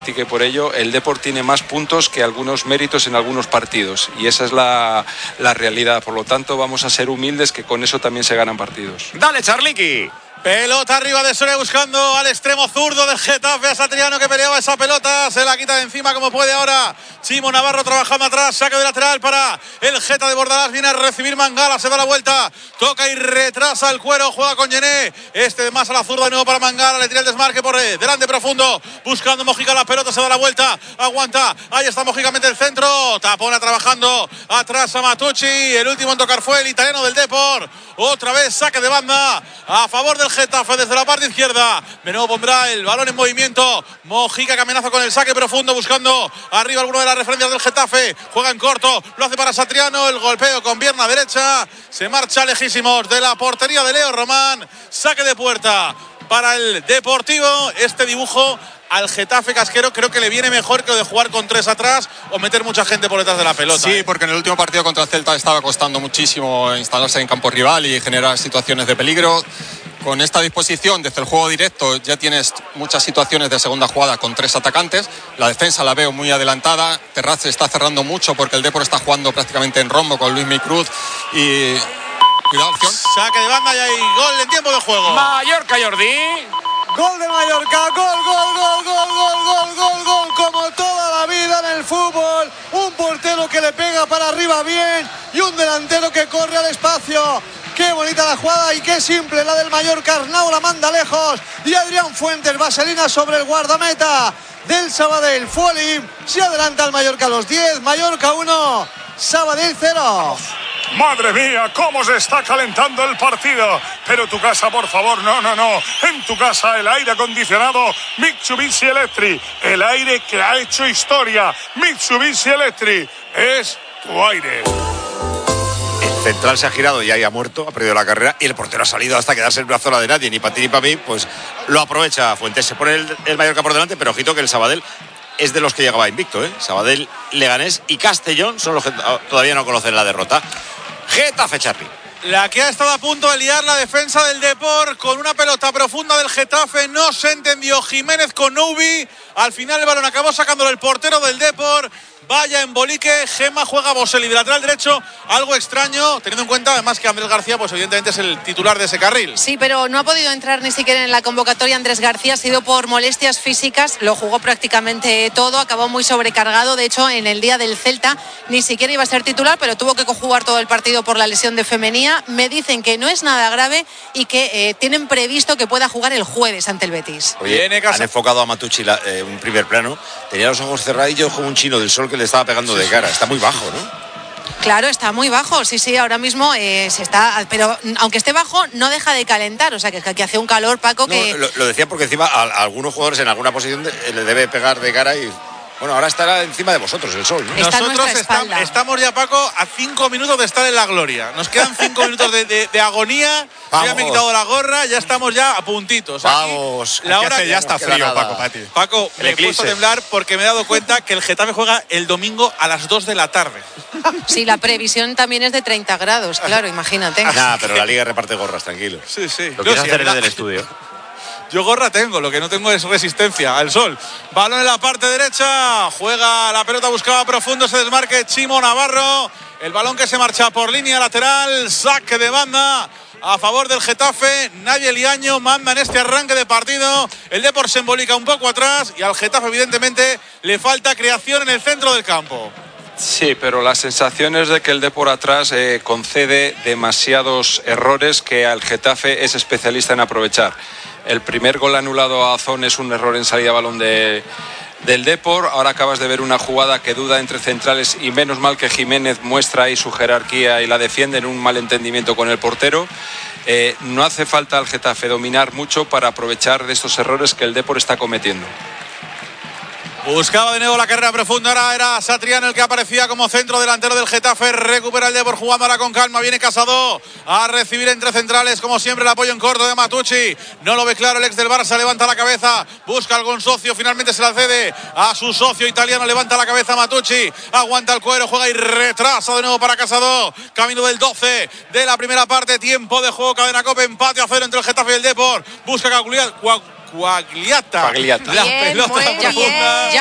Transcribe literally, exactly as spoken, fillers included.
y que por ello el Depor tiene más puntos que algunos méritos en algunos partidos y esa es la, la realidad. Por lo tanto vamos a ser humildes, que con eso también se ganan partidos. Dale, Charliqui. Pelota arriba de Soria buscando al extremo zurdo del Getafe, a Satriano, que peleaba esa pelota, se la quita de encima como puede ahora Chimo Navarro trabajando atrás, saque de lateral para el Geta de Bordalás, viene a recibir Mangala, se da la vuelta, toca y retrasa el Cuero, juega con Yené, este más a la zurda de nuevo para Mangala, le tira el desmarque por delante profundo, buscando Mojica la pelota, se da la vuelta, aguanta, ahí está Mojica, mete el centro, Tapona trabajando atrás a Matucci, el último en tocar fue el italiano del Depor, otra vez saque de banda a favor del Getafe desde la parte izquierda. De nuevo pondrá el balón en movimiento. Mojica que amenaza con el saque profundo, buscando arriba alguno de las referencias del Getafe. Juega en corto, lo hace para Satriano. El golpeo con pierna derecha. Se marcha lejísimos de la portería de Leo Román. Saque de puerta para el Deportivo. Este dibujo al Getafe casquero creo que le viene mejor que lo de jugar con tres atrás o meter mucha gente por detrás de la pelota. Sí, ¿eh? porque en el último partido contra el Celta estaba costando muchísimo instalarse en campo rival y generar situaciones de peligro. Con esta disposición desde el juego directo ya tienes muchas situaciones de segunda jugada con tres atacantes. La defensa la veo muy adelantada. Terraz está cerrando mucho porque el Depor está jugando prácticamente en rombo con Luismi Cruz y... Cuidado, opción. Saque de banda y hay gol en tiempo de juego. Mallorca, Jordi. Gol de Mallorca, gol, gol, gol, gol, gol, gol, gol, gol, como toda la vida en el fútbol. Un portero que le pega para arriba bien y un delantero que corre al espacio. Qué bonita la jugada y qué simple la del Mallorca. Arnau la manda lejos y Adrián Fuentes, vaselina sobre el guardameta del Sabadell. Fuoli se adelanta al Mallorca a los diez, Mallorca uno, Sabadell cero. Madre mía, cómo se está calentando el partido. Pero tu casa, por favor, no, no, no. En tu casa el aire acondicionado Mitsubishi Electric. El aire que ha hecho historia. Mitsubishi Electric es tu aire. El central se ha girado y ahí ha muerto, ha perdido la carrera y el portero ha salido hasta quedarse en una zona de nadie, ni para ti ni para mí. Pues lo aprovecha Fuentes. Se pone el, el Mallorca por delante, pero ojito que el Sabadell es de los que llegaba invicto, ¿eh? Sabadell, Leganés y Castellón son los que todavía no conocen la derrota. Getafe, Charly. La que ha estado a punto de liar la defensa del Depor con una pelota profunda del Getafe. No se entendió Jiménez con Noubi. Al final el balón acabó sacándolo el portero del Depor. Vaya embolique, Gemma juega Boselli de lateral derecho, algo extraño, teniendo en cuenta además que Andrés García, pues evidentemente es el titular de ese carril. Sí, pero no ha podido entrar ni siquiera en la convocatoria Andrés García, ha sido por molestias físicas, lo jugó prácticamente todo, acabó muy sobrecargado, de hecho en el día del Celta ni siquiera iba a ser titular, pero tuvo que jugar todo el partido por la lesión de Femenía. Me dicen que no es nada grave y que eh, tienen previsto que pueda jugar el jueves ante el Betis. Oye, han enfocado a Matucci la, eh, un primer plano, tenía los ojos cerradillos como un chino del sol que le estaba pegando de cara, está muy bajo, ¿no? Claro, está muy bajo, sí, sí, ahora mismo eh, se está, pero aunque esté bajo no deja de calentar, o sea que aquí hace un calor, Paco, que... No, lo, lo decía porque encima a, a algunos jugadores en alguna posición de, le debe pegar de cara y... Bueno, ahora estará encima de vosotros el sol, ¿no? Está Nosotros estamos, estamos ya, Paco, a cinco minutos de estar en la gloria. Nos quedan cinco minutos de, de, de agonía. Yo ya me he quitado la gorra, ya estamos ya a puntitos. Vamos. Aquí, la hora hace, ya está frío, Paco, para ti. Paco, el me he eclipse. puesto a temblar porque me he dado cuenta que el Getafe juega el domingo a las dos de la tarde. Sí, la previsión también es de treinta grados, claro, imagínate. Nah, pero la Liga reparte gorras, tranquilo. Sí, sí. Lo quieres Yo, sí, hacer la... en el estudio. Yo gorra tengo, lo que no tengo es resistencia al sol. Balón en la parte derecha, juega la pelota, buscaba profundo, se desmarque Chimo Navarro. El balón que se marcha por línea lateral, saque de banda a favor del Getafe. Nadie Liaño manda en este arranque de partido. El Depor se embolica un poco atrás y al Getafe evidentemente le falta creación en el centro del campo. Sí, pero la sensación es de que el Depor atrás eh, concede demasiados errores que al Getafe es especialista en aprovechar. El primer gol anulado a Azón es un error en salida de balón de, del Depor. Ahora acabas de ver una jugada que duda entre centrales y menos mal que Jiménez muestra ahí su jerarquía y la defiende en un mal entendimiento con el portero. Eh, no hace falta al Getafe dominar mucho para aprovechar de estos errores que el Depor está cometiendo. Buscaba de nuevo la carrera profunda, ahora era Satriano el que aparecía como centro delantero del Getafe, recupera el Depor jugando ahora con calma, viene Casado a recibir entre centrales, como siempre el apoyo en corto de Matucci, no lo ve claro el ex del Barça, levanta la cabeza, busca algún socio, finalmente se la cede a su socio italiano, levanta la cabeza Matucci, aguanta el Cuero, juega y retrasa de nuevo para Casado, camino del doce de la primera parte, tiempo de juego, Cadena Cope, empate a cero entre el Getafe y el Depor, busca calcular Quagliata. Quagliata. La Bien, pelota muy profunda. bien.